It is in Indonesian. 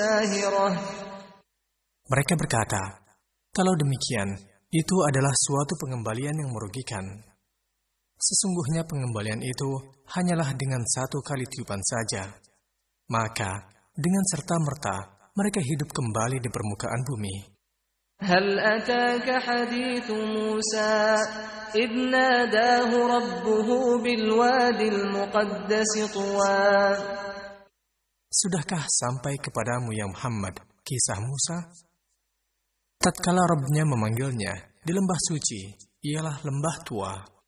ساهرة. Mereka berkata, kalau demikian, itu adalah suatu pengembalian yang merugikan. Sesungguhnya pengembalian itu hanyalah dengan satu kali tiupan saja. Maka, dengan serta-merta, mereka hidup kembali di permukaan bumi. هل أتاك حديث موسى إذ ناداه ربه بالواد المقدس طوى. Sudahkah sampai kepadamu ya Muhammad kisah Musa? Tatkala Rabb-Nya memanggilnya di lembah suci, ialah lembah Tua.